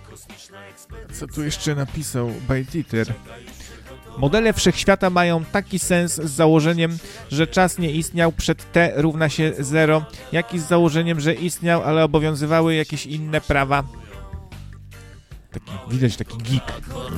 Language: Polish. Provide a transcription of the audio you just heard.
Co tu jeszcze napisał Bajtiter? Modele wszechświata mają taki sens z założeniem, że czas nie istniał przed t równa się 0, jak i z założeniem, że istniał, ale obowiązywały jakieś inne prawa. Widać taki geek.